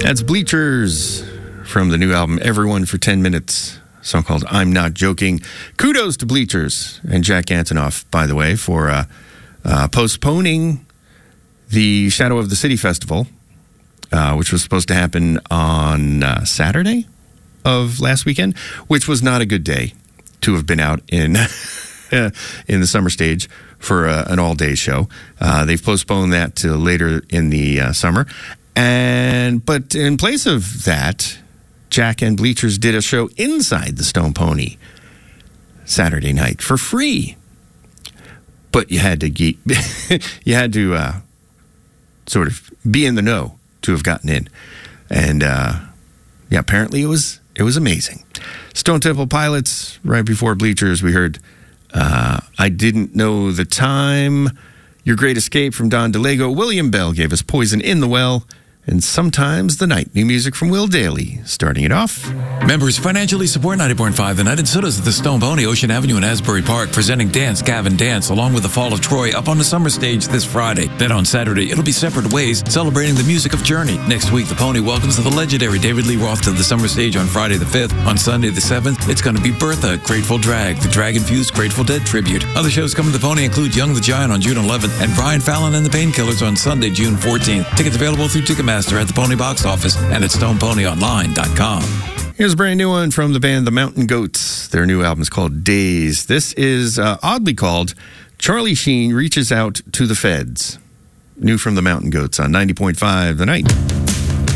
That's Bleachers from the new album Everyone for 10 Minutes, a song called I'm Not Joking. Kudos to Bleachers and Jack Antonoff, by the way, for postponing the Shadow of the City Festival, which was supposed to happen on Saturday of last weekend, which was not a good day to have been out in in the summer stage for an all-day show. They've postponed that to later in the summer. But in place of that, Jack and Bleachers did a show inside the Stone Pony Saturday night for free. But you had to sort of be in the know to have gotten in. And apparently it was amazing. Stone Temple Pilots, right before Bleachers, we heard I Didn't Know the Time, Your Great Escape from Don DeLego. William Bell gave us Poison in the Well, and Sometimes the Night. New music from Will Daly, starting it off. Members financially support 90.5 The Night, and so does the Stone Pony, Ocean Avenue in Asbury Park, presenting Dance Gavin Dance, along with the Fall of Troy, up on the summer stage this Friday. Then on Saturday, it'll be Separate Ways, celebrating the music of Journey. Next week, the Pony welcomes the legendary David Lee Roth to the summer stage on Friday the 5th. On Sunday the 7th, it's going to be Bertha, Grateful Drag, the drag-infused Grateful Dead tribute. Other shows coming to the Pony include Young the Giant on June 11th, and Brian Fallon and the Painkillers on Sunday, June 14th. Tickets available through Ticketmaster at the Pony box office and at StonePonyOnline.com. Here's a brand new one from the band The Mountain Goats. Their new album is called Days. This is oddly called Charlie Sheen Reaches Out to the Feds. New from The Mountain Goats on 90.5 The Night.